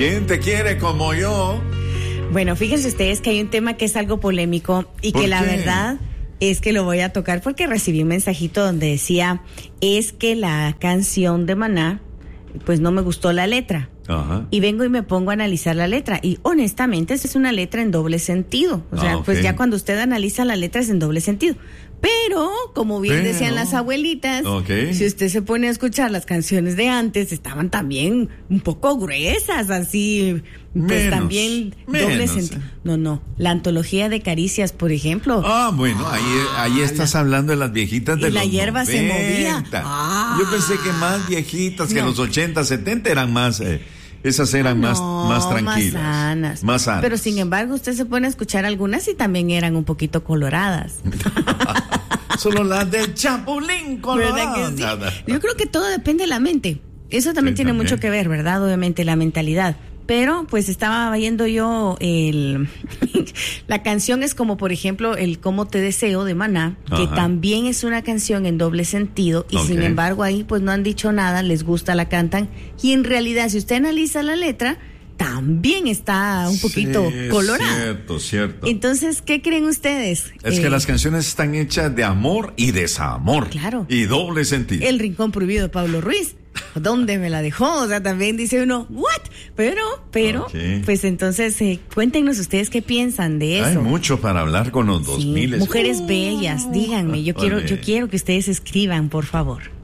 ¿Quién te quiere como yo? Bueno, fíjense ustedes que hay un tema que es algo polémico y que la verdad es que lo voy a tocar porque recibí un mensajito donde decía, es que la canción de Maná, pues no me gustó la letra. Ajá. Y vengo y me pongo a analizar la letra. Y honestamente, es una letra en doble sentido. O sea, pues ya cuando usted analiza la letra es en doble sentido. Pero, como bien decían las abuelitas, si usted se pone a escuchar las canciones de antes, estaban también un poco gruesas, así, pues también doble sentido. No, la antología de Caricias, por ejemplo. Ah, bueno, ahí estás hablando de las viejitas de los 90. Y la hierba se movía. Yo pensé que más viejitas que en los 80, 70 eran más... esas eran más tranquilas. Más sanas. Pero sin embargo, usted se pone a escuchar algunas y también eran un poquito coloradas. Solo las del Chapulín colorado. Sí? Yo creo que todo depende de la mente. Eso también tiene mucho que ver, ¿verdad? Obviamente, la mentalidad. Pero, pues, estaba viendo yo la canción es como, por ejemplo, el Cómo te deseo de Maná, que también es una canción en doble sentido, y sin embargo ahí, pues, no han dicho nada, les gusta, la cantan, y en realidad, si usted analiza la letra, también está un poquito colorada. Cierto. Entonces, ¿qué creen ustedes? Es que las canciones están hechas de amor y desamor. Claro. Y doble sentido. El Rincón Prohibido de Pablo Ruiz. ¿Dónde me la dejó? O sea, también dice uno, ¿what? Pero, pues entonces, cuéntenos ustedes qué piensan de eso. Hay mucho para hablar con los 2000. Mujeres bellas, díganme, yo quiero que ustedes escriban, por favor.